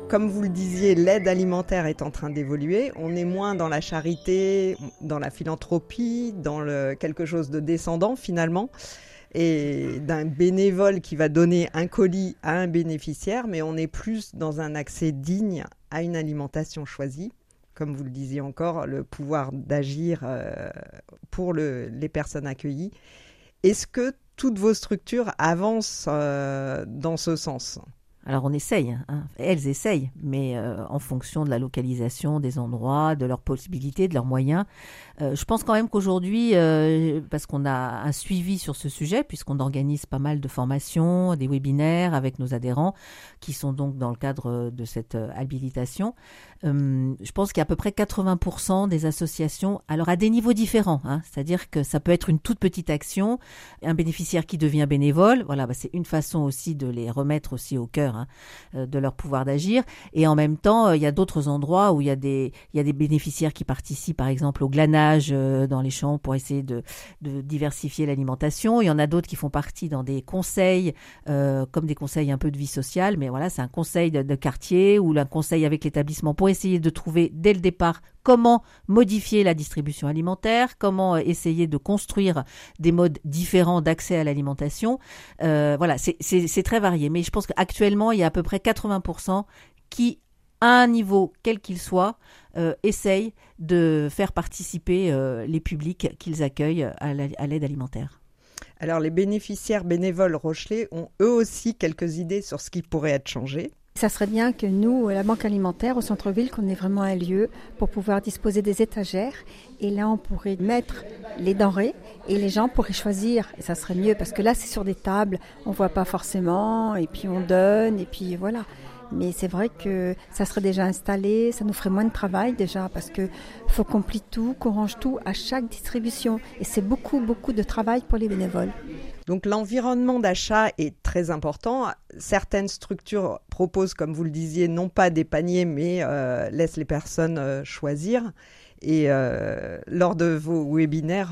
Comme vous le disiez, l'aide alimentaire est en train d'évoluer. On est moins dans la charité, dans la philanthropie, dans quelque chose de descendant finalement, et d'un bénévole qui va donner un colis à un bénéficiaire, mais on est plus dans un accès digne à une alimentation choisie. Comme vous le disiez encore, le pouvoir d'agir pour les personnes accueillies. Est-ce que toutes vos structures avancent dans ce sens ? Alors on essaye, elles essayent, mais en fonction de la localisation des endroits, de leurs possibilités, de leurs moyens. Je pense quand même qu'aujourd'hui, parce qu'on a un suivi sur ce sujet, puisqu'on organise pas mal de formations, des webinaires avec nos adhérents, qui sont donc dans le cadre de cette habilitation, je pense qu'il y a à peu près 80% des associations, alors à des niveaux différents, c'est-à-dire que ça peut être une toute petite action, un bénéficiaire qui devient bénévole, voilà, c'est une façon aussi de les remettre aussi au cœur de leur pouvoir d'agir. Et en même temps, il y a d'autres endroits où il y a des bénéficiaires qui participent, par exemple, au glanage dans les champs pour essayer de diversifier l'alimentation. Il y en a d'autres qui font partie dans des conseils, comme des conseils un peu de vie sociale, mais voilà, c'est un conseil de quartier ou un conseil avec l'établissement pour essayer de trouver dès le départ comment modifier la distribution alimentaire, comment essayer de construire des modes différents d'accès à l'alimentation. Voilà, c'est très varié. Mais je pense qu'actuellement, il y a à peu près 80% qui, à un niveau quel qu'il soit, essayent de faire participer les publics qu'ils accueillent à l'aide alimentaire. Alors, les bénéficiaires bénévoles Rochelet ont eux aussi quelques idées sur ce qui pourrait être changé. Ça serait bien que nous, la Banque alimentaire au centre-ville, qu'on ait vraiment un lieu pour pouvoir disposer des étagères. Et là, on pourrait mettre les denrées et les gens pourraient choisir. Et ça serait mieux parce que là, c'est sur des tables, on ne voit pas forcément et puis on donne et puis voilà. Mais c'est vrai que ça serait déjà installé, ça nous ferait moins de travail déjà parce qu'il faut qu'on plie tout, qu'on range tout à chaque distribution. Et c'est beaucoup, beaucoup de travail pour les bénévoles. Donc l'environnement d'achat est très important. Certaines structures proposent, comme vous le disiez, non pas des paniers, mais laissent les personnes choisir. Et lors de vos webinaires,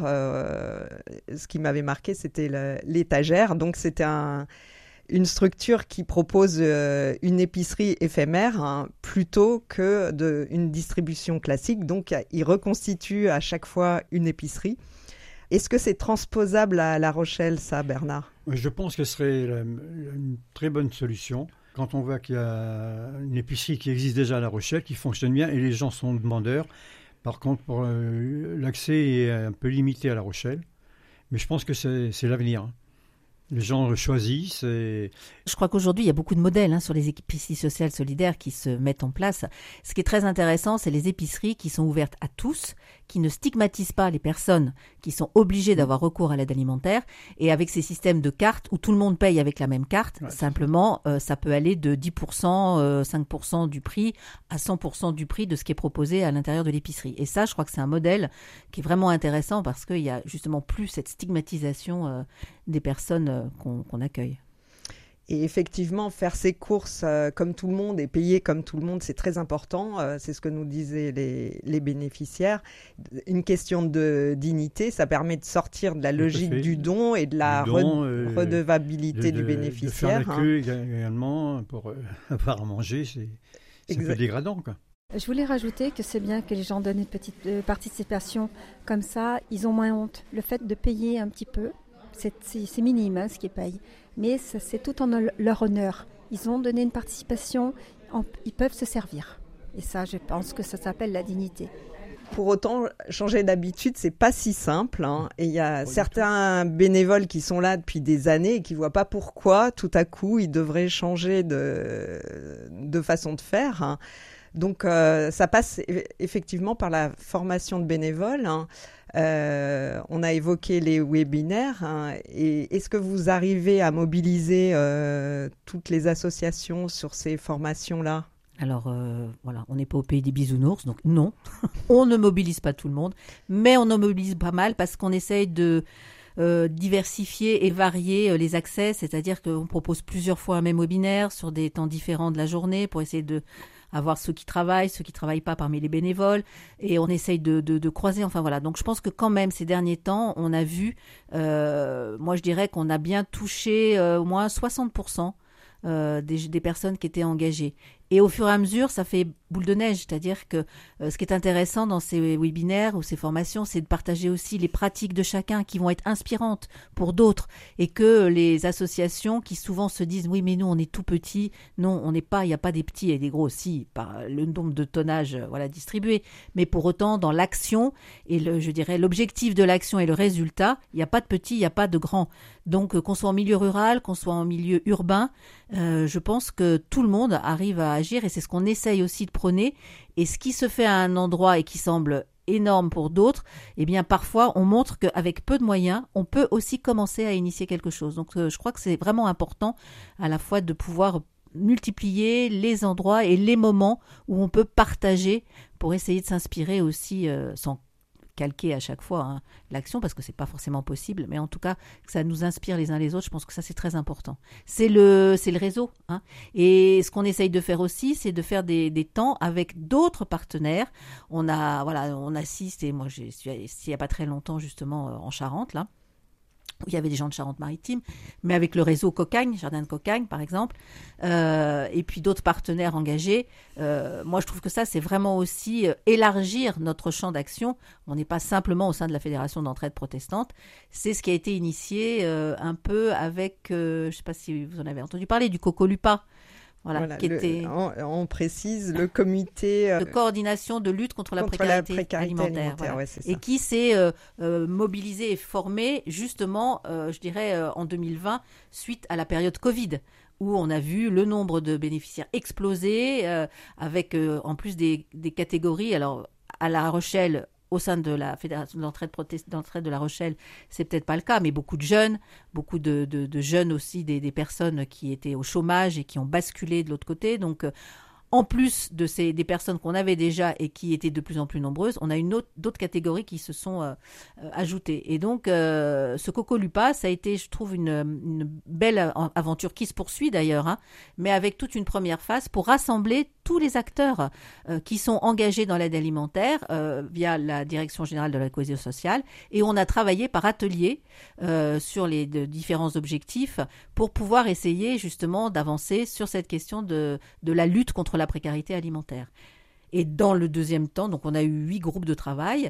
ce qui m'avait marqué, c'était l'étagère. Donc c'était une structure qui propose une épicerie éphémère plutôt que une distribution classique. Donc ils reconstituent à chaque fois une épicerie. Est-ce que c'est transposable à La Rochelle, ça, Bernard ? Je pense que ce serait une très bonne solution. Quand on voit qu'il y a une épicerie qui existe déjà à La Rochelle, qui fonctionne bien, et les gens sont demandeurs. Par contre, l'accès est un peu limité à La Rochelle. Mais je pense que c'est l'avenir. Les gens choisissent. Je crois qu'aujourd'hui, il y a beaucoup de modèles sur les épiceries sociales solidaires qui se mettent en place. Ce qui est très intéressant, c'est les épiceries qui sont ouvertes à tous, qui ne stigmatisent pas les personnes qui sont obligées d'avoir recours à l'aide alimentaire. Et avec ces systèmes de cartes où tout le monde paye avec la même carte, simplement, ça peut aller de 10%, 5% du prix à 100% du prix de ce qui est proposé à l'intérieur de l'épicerie. Et ça, je crois que c'est un modèle qui est vraiment intéressant parce qu'il y a justement plus cette stigmatisation des personnes qu'on accueille. Et effectivement, faire ses courses comme tout le monde et payer comme tout le monde, c'est très important. C'est ce que nous disaient les bénéficiaires. Une question de dignité, ça permet de sortir de la logique du don et de la redevabilité du bénéficiaire. De faire la queue également pour avoir à manger, c'est un peu dégradant, quoi. Je voulais rajouter que c'est bien que les gens donnent une petite participation comme ça. Ils ont moins honte. Le fait de payer un petit peu, c'est minime ce qu'ils payent. Mais c'est tout en leur honneur. Ils ont donné une participation, ils peuvent se servir. Et ça, je pense que ça s'appelle la dignité. Pour autant, changer d'habitude, c'est pas si simple. Et il y a certains bénévoles qui sont là depuis des années et qui voient pas pourquoi, tout à coup, ils devraient changer de façon de faire. Donc, ça passe effectivement par la formation de bénévoles. On a évoqué les webinaires. Et est-ce que vous arrivez à mobiliser toutes les associations sur ces formations-là ? Alors, voilà, on n'est pas au pays des bisounours, donc non, on ne mobilise pas tout le monde, mais on en mobilise pas mal parce qu'on essaye de diversifier et varier les accès, c'est-à-dire qu'on propose plusieurs fois un même webinaire sur des temps différents de la journée pour essayer de avoir ceux qui travaillent pas parmi les bénévoles, et on essaye de croiser, enfin voilà. Donc je pense que quand même ces derniers temps, on a vu, moi je dirais qu'on a bien touché au moins 60% des personnes qui étaient engagées. Et au fur et à mesure, ça fait boule de neige, c'est-à-dire que ce qui est intéressant dans ces webinaires ou ces formations, c'est de partager aussi les pratiques de chacun qui vont être inspirantes pour d'autres, et que les associations qui souvent se disent oui mais nous on est tout petits, non on n'est pas, il n'y a pas des petits et des gros, si par le nombre de tonnages distribués, mais pour autant dans l'action et je dirais l'objectif de l'action et le résultat, il n'y a pas de petits, il n'y a pas de grands. Donc qu'on soit en milieu rural, qu'on soit en milieu urbain, je pense que tout le monde arrive à agir, et c'est ce qu'on essaye aussi de prôner. Et ce qui se fait à un endroit et qui semble énorme pour d'autres, eh bien parfois on montre qu'avec peu de moyens, on peut aussi commencer à initier quelque chose. Donc je crois que c'est vraiment important à la fois de pouvoir multiplier les endroits et les moments où on peut partager pour essayer de s'inspirer aussi sans calquer à chaque fois l'action, parce que c'est pas forcément possible, mais en tout cas que ça nous inspire les uns les autres. Je pense que ça c'est très important. C'est le réseau, Et ce qu'on essaye de faire aussi, c'est de faire des temps avec d'autres partenaires. On assiste, et moi j'ai suis il y a pas très longtemps justement en Charente là, où il y avait des gens de Charente-Maritime, mais avec le réseau Cocagne, Jardin de Cocagne par exemple, et puis d'autres partenaires engagés. Moi je trouve que ça c'est vraiment aussi élargir notre champ d'action. On n'est pas simplement au sein de la Fédération d'entraide protestante, c'est ce qui a été initié un peu avec, je ne sais pas si vous en avez entendu parler, du Cocolupa. On précise le comité de coordination de lutte contre la précarité alimentaire. Ouais, c'est ça. Et qui s'est mobilisé et formé justement, je dirais, en 2020, suite à la période Covid, où on a vu le nombre de bénéficiaires exploser, avec en plus des catégories. Alors, à La Rochelle, au sein de la Fédération d'entraide de La Rochelle, c'est peut-être pas le cas, mais beaucoup de jeunes jeunes aussi, des personnes qui étaient au chômage et qui ont basculé de l'autre côté. Donc, en plus des personnes qu'on avait déjà et qui étaient de plus en plus nombreuses, on a d'autres catégories qui se sont ajoutées. Et donc, ce Cocolupa, ça a été, je trouve, une belle aventure qui se poursuit d'ailleurs, mais avec toute une première phase pour rassembler tous les acteurs qui sont engagés dans l'aide alimentaire via la Direction générale de la cohésion sociale. Et on a travaillé par atelier sur les différents objectifs pour pouvoir essayer justement d'avancer sur cette question de la lutte contre la précarité alimentaire. Et dans le deuxième temps, donc on a eu 8 groupes de travail.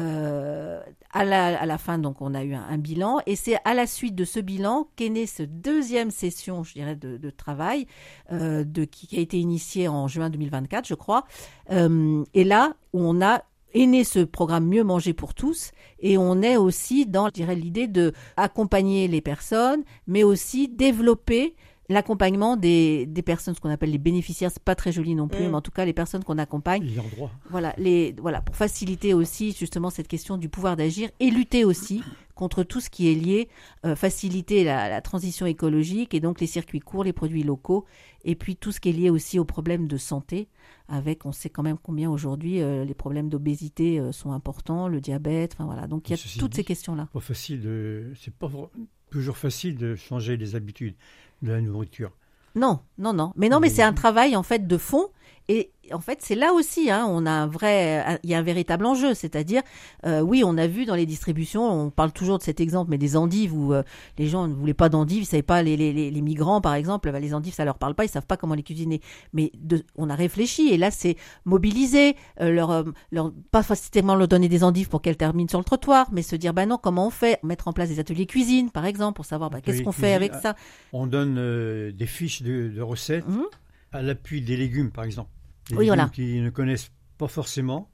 À la fin, donc on a eu un bilan. Et c'est à la suite de ce bilan qu'est née cette deuxième session, je dirais, de travail qui a été initiée en juin 2024, je crois. Et là, où est né ce programme Mieux manger pour tous, et on est aussi dans, je dirais, l'idée de accompagner les personnes, mais aussi développer l'accompagnement des personnes, ce qu'on appelle les bénéficiaires, c'est pas très joli non plus, mais en tout cas les personnes qu'on accompagne. Les droits. Voilà, pour faciliter aussi justement cette question du pouvoir d'agir et lutter aussi contre tout ce qui est lié, faciliter la transition écologique et donc les circuits courts, les produits locaux, et puis tout ce qui est lié aussi aux problèmes de santé, on sait quand même combien aujourd'hui les problèmes d'obésité sont importants, le diabète, enfin voilà, donc il y a toutes ces questions-là. C'est pas toujours facile de changer les habitudes de la nourriture. Non, mais c'est un travail en fait de fond, et en fait c'est là aussi il y a un véritable enjeu, c'est-à-dire oui, on a vu dans les distributions, on parle toujours de cet exemple, mais des endives où les gens ne voulaient pas d'endives, ils savaient pas, les migrants par exemple, les endives ça leur parle pas, ils savent pas comment les cuisiner, mais on a réfléchi, et là c'est mobiliser, leur pas forcément leur donner des endives pour qu'elles terminent sur le trottoir, mais se dire non, comment on fait, mettre en place des ateliers cuisine par exemple pour savoir qu'est-ce qu'on fait avec ça. On donne des fiches de recettes à l'appui des légumes par exemple. Des légumes voilà. Qui ne connaissent pas forcément,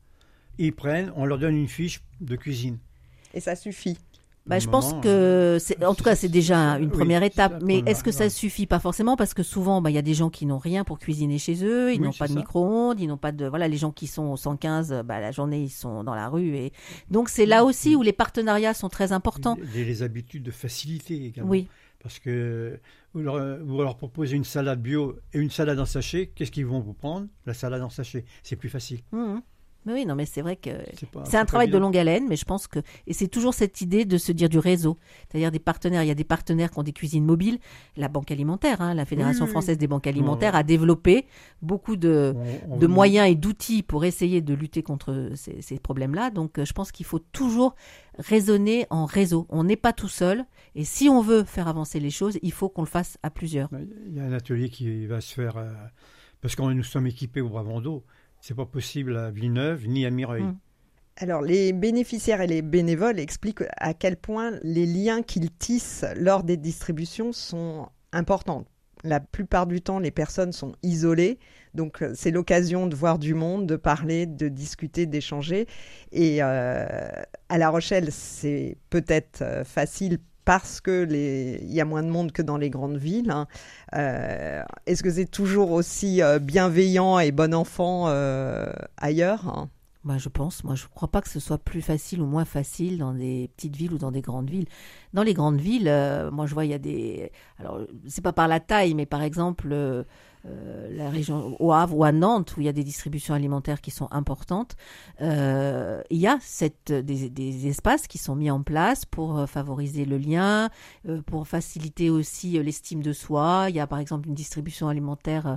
on leur donne une fiche de cuisine. Et ça suffit. Je pense que, en tout cas, c'est déjà une première étape. Mais est-ce que ça suffit? Pas forcément, parce que souvent, il y a des gens qui n'ont rien pour cuisiner chez eux. Ils n'ont pas de micro-ondes, ils n'ont pas de... Voilà, les gens qui sont au 115, la journée, ils sont dans la rue. Et donc, c'est là aussi où les partenariats sont très importants. Les habitudes de facilité également. Oui. Parce que vous leur proposez une salade bio et une salade en sachet, qu'est-ce qu'ils vont vous prendre? La salade en sachet, c'est plus facile. Mais oui, non, mais c'est vrai que c'est un travail de longue haleine, mais je pense que, et c'est toujours cette idée de se dire du réseau, c'est-à-dire des partenaires. Il y a des partenaires qui ont des cuisines mobiles. La Banque alimentaire, la Fédération française des banques alimentaires a développé beaucoup de moyens et d'outils pour essayer de lutter contre ces problèmes-là. Donc, je pense qu'il faut toujours raisonner en réseau. On n'est pas tout seul, et si on veut faire avancer les choses, il faut qu'on le fasse à plusieurs. Il y a un atelier qui va se faire parce que nous sommes équipés au Bravando. C'est pas possible à Villeneuve ni à Mireuil. Alors, les bénéficiaires et les bénévoles expliquent à quel point les liens qu'ils tissent lors des distributions sont importants. La plupart du temps, les personnes sont isolées, donc c'est l'occasion de voir du monde, de parler, de discuter, d'échanger. Et à La Rochelle, c'est peut-être facile parce qu'il y a moins de monde que dans les grandes villes. Est-ce que c'est toujours aussi bienveillant et bon enfant ailleurs ? Je pense. Moi, je ne crois pas que ce soit plus facile ou moins facile dans des petites villes ou dans des grandes villes. Dans les grandes villes, moi, je vois, il y a des... Alors, c'est pas par la taille, mais par exemple, la région au Havre ou à Nantes, où il y a des distributions alimentaires qui sont importantes, il y a des espaces qui sont mis en place pour favoriser le lien, pour faciliter aussi l'estime de soi. Il y a, par exemple, une distribution alimentaire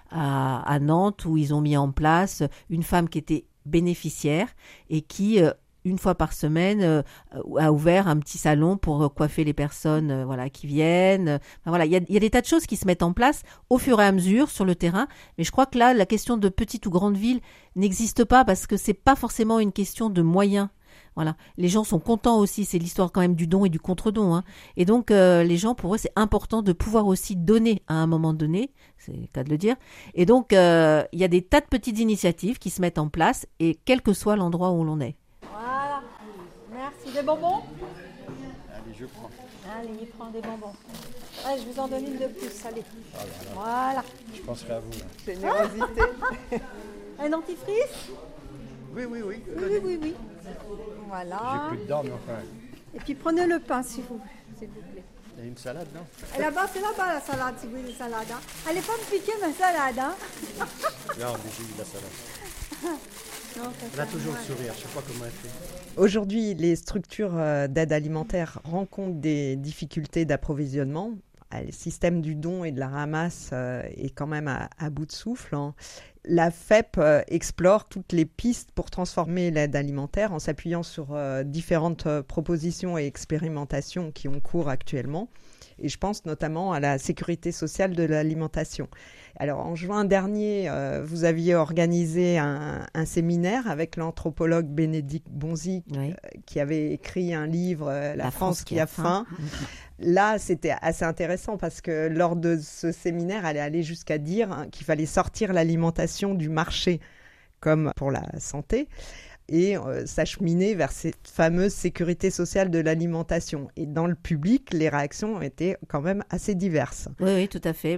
à Nantes où ils ont mis en place une femme qui était bénéficiaire et qui, une fois par semaine, a ouvert un petit salon pour coiffer les personnes qui viennent. Il y a des tas de choses qui se mettent en place au fur et à mesure sur le terrain. Mais je crois que là, la question de petite ou grande ville n'existe pas parce que c'est pas forcément une question de moyens. Voilà. Les gens sont contents aussi, c'est l'histoire quand même du don et du contre-don. Et donc, les gens, pour eux, c'est important de pouvoir aussi donner à un moment donné, c'est le cas de le dire. Et donc, il y a des tas de petites initiatives qui se mettent en place, et quel que soit l'endroit où l'on est. Voilà, merci. Des bonbons ? Allez, je prends. Allez, il prend des bonbons. Allez, je vous en donne une de plus, allez. Ah là là. Voilà. Je penserai à vous. Là. Générosité. Un dentifrice ? Oui. Oui. Voilà. J'ai plus de dents, mais enfin. Et puis prenez le pain, s'il vous plaît. Il y a une salade, non? Et là-bas, c'est là-bas la salade, si vous voulez, la salade. Elle n'est pas me piquer, ma salade. Non, mais j'ai eu la salade. Non, Elle a toujours le sourire, je ne sais pas comment elle fait. Aujourd'hui, les structures d'aide alimentaire rencontrent des difficultés d'approvisionnement. Le système du don et de la ramasse est quand même à bout de souffle. La FEP explore toutes les pistes pour transformer l'aide alimentaire en s'appuyant sur différentes propositions et expérimentations qui ont cours actuellement. Et je pense notamment à la sécurité sociale de l'alimentation. Alors, en juin dernier, vous aviez organisé un séminaire avec l'anthropologue Bénédicte Bonzi, qui avait écrit un livre, La France qui a faim. Là, c'était assez intéressant parce que lors de ce séminaire, elle est allée jusqu'à dire qu'il fallait sortir l'alimentation du marché, comme pour la santé, et s'acheminer vers cette fameuse sécurité sociale de l'alimentation. Et dans le public, les réactions étaient quand même assez diverses. Oui, tout à fait.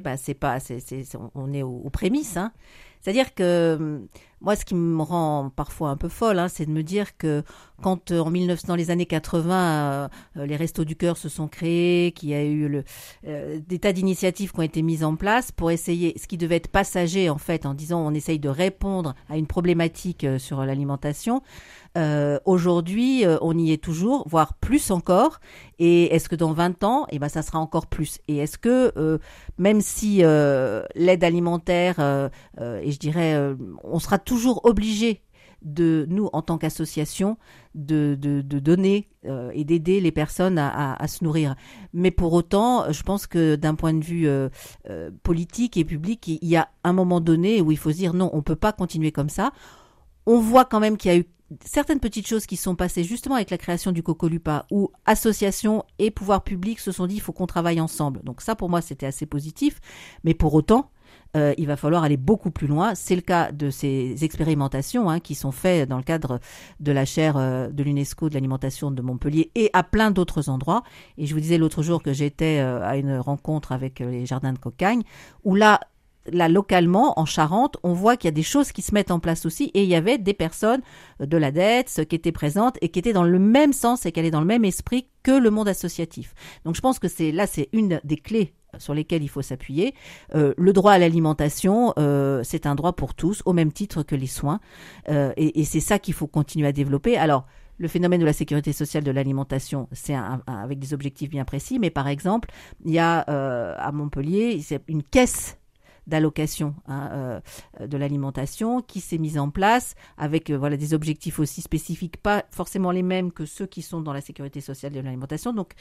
On est aux prémices. C'est-à-dire que moi, ce qui me rend parfois un peu folle, c'est de me dire que quand dans les années 80, les Restos du Cœur se sont créés, qu'il y a eu des tas d'initiatives qui ont été mises en place pour essayer, ce qui devait être passager en fait, en disant on essaye de répondre à une problématique sur l'alimentation. Aujourd'hui, on y est toujours, voire plus encore. Et est-ce que dans 20 ans, ça sera encore plus? Et est-ce que, même si l'aide alimentaire, et je dirais, on sera toujours obligé nous, en tant qu'association, de donner et d'aider les personnes à se nourrir. Mais pour autant, je pense que d'un point de vue politique et public, il y a un moment donné où il faut se dire non, on ne peut pas continuer comme ça. On voit quand même qu'il y a eu certaines petites choses qui sont passées justement avec la création du Cocolupa, où associations et pouvoirs publics se sont dit il faut qu'on travaille ensemble. Donc ça, pour moi, c'était assez positif. Mais pour autant, il va falloir aller beaucoup plus loin. C'est le cas de ces expérimentations qui sont faites dans le cadre de la chaire de l'UNESCO de l'alimentation de Montpellier et à plein d'autres endroits. Et je vous disais l'autre jour que j'étais à une rencontre avec les jardins de Cocagne, où là, localement, en Charente, on voit qu'il y a des choses qui se mettent en place aussi, et il y avait des personnes de la DETS qui étaient présentes et qui étaient dans le même sens et qui allaient dans le même esprit que le monde associatif. Donc je pense que c'est une des clés sur lesquelles il faut s'appuyer. Le droit à l'alimentation, c'est un droit pour tous, au même titre que les soins, et c'est ça qu'il faut continuer à développer. Alors, le phénomène de la sécurité sociale de l'alimentation, c'est avec des objectifs bien précis, mais par exemple, il y a à Montpellier, c'est une caisse d'allocation de l'alimentation qui s'est mise en place avec des objectifs aussi spécifiques, pas forcément les mêmes que ceux qui sont dans la sécurité sociale de l'alimentation. Donc,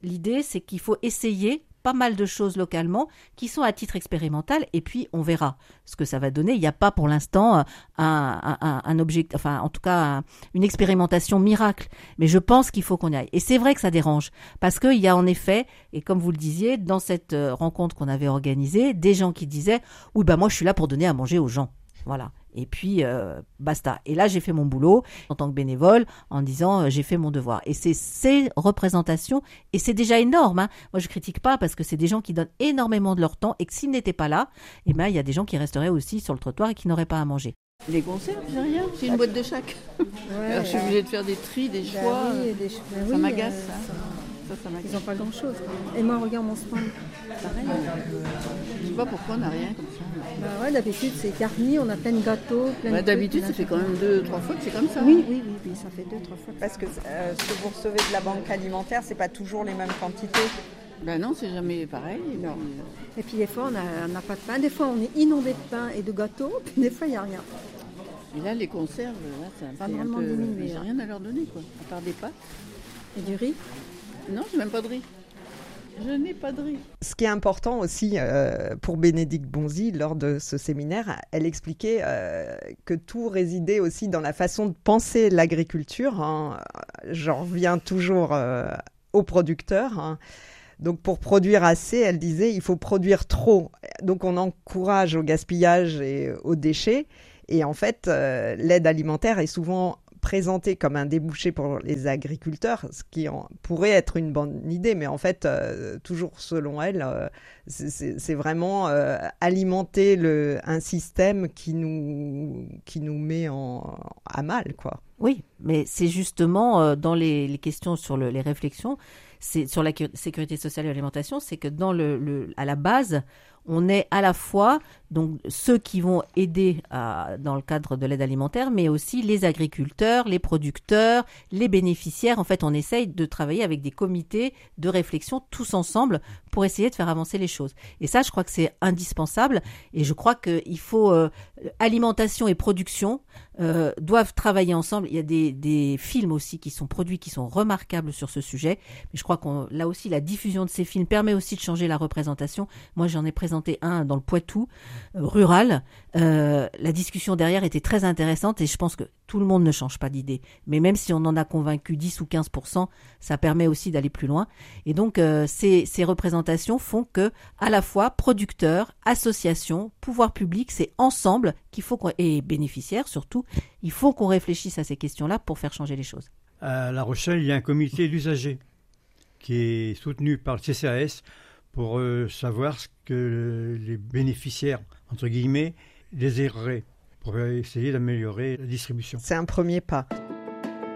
l'idée, c'est qu'il faut essayer pas mal de choses localement qui sont à titre expérimental et puis on verra ce que ça va donner. Il n'y a pas pour l'instant un objectif, enfin en tout cas une expérimentation miracle, mais je pense qu'il faut qu'on y aille. Et c'est vrai que ça dérange parce qu'il y a en effet, et comme vous le disiez, dans cette rencontre qu'on avait organisée, des gens qui disaient « Oui, moi je suis là pour donner à manger aux gens ». Voilà. Et puis, basta. Et là, j'ai fait mon boulot en tant que bénévole en disant j'ai fait mon devoir. Et c'est ces représentations, et c'est déjà énorme. Hein. Moi, je critique pas parce que c'est des gens qui donnent énormément de leur temps et que s'ils n'étaient pas là, il y a des gens qui resteraient aussi sur le trottoir et qui n'auraient pas à manger. Les conserves, j'ai rien. C'est une boîte de chaque. Ouais, Alors, je suis obligée de faire des tris, des choix. Ça m'agace. Ça m'agace. Ils n'ont pas grand-chose. Et moi, regarde mon stand. Pareil. Je sais pas pourquoi on n'a rien comme ça. Bah ouais, d'habitude, c'est garni, on a plein de gâteaux. D'habitude, ça fait quand même 2-3 fois que c'est comme ça. Oui, ça fait 2-3 fois. Parce que ce que vous recevez de la banque alimentaire, c'est pas toujours les mêmes quantités. Non, c'est jamais pareil. Non. Et puis des fois, on n'a pas de pain. Des fois, on est inondé de pain et de gâteaux. Puis des fois, il n'y a rien. Et là, les conserves, là, c'est un peu... diminué. J'ai rien à leur donner, quoi. À part des pâtes. Et du riz? Non, j'ai même pas de riz. Je n'ai pas de riz. Ce qui est important aussi pour Bénédicte Bonzi, lors de ce séminaire, elle expliquait que tout résidait aussi dans la façon de penser l'agriculture. Hein. J'en reviens toujours aux producteurs. Hein. Donc pour produire assez, elle disait, il faut produire trop. Donc on encourage au gaspillage et aux déchets. Et en fait, l'aide alimentaire est souvent présentée comme un débouché pour les agriculteurs, ce qui pourrait être une bonne idée, mais en fait, toujours selon elle, c'est vraiment alimenter un système qui nous met à mal, quoi. Oui, mais c'est justement dans les questions sur les réflexions, c'est sur la sécurité sociale et l'alimentation, c'est que à la base, on est à la fois donc ceux qui vont aider dans le cadre de l'aide alimentaire, mais aussi les agriculteurs, les producteurs, les bénéficiaires. En fait, on essaye de travailler avec des comités de réflexion tous ensemble pour essayer de faire avancer les choses. Et ça, je crois que c'est indispensable. Et je crois qu'il faut alimentation et production doivent travailler ensemble. Il y a des films aussi qui sont produits, qui sont remarquables sur ce sujet. Mais je crois là aussi, la diffusion de ces films permet aussi de changer la représentation. Moi, j'en ai présenté un dans le Poitou, rural. La discussion derrière était très intéressante et je pense que tout le monde ne change pas d'idée. Mais même si on en a convaincu 10 ou 15%, ça permet aussi d'aller plus loin. Et donc, ces représentations font que, à la fois, producteurs, associations, pouvoir public, c'est ensemble et bénéficiaires surtout, il faut qu'on réfléchisse à ces questions-là pour faire changer les choses. À La Rochelle, il y a un comité d'usagers qui est soutenu par le CCAS pour savoir ce que les bénéficiaires, entre guillemets, désireraient pour essayer d'améliorer la distribution. C'est un premier pas.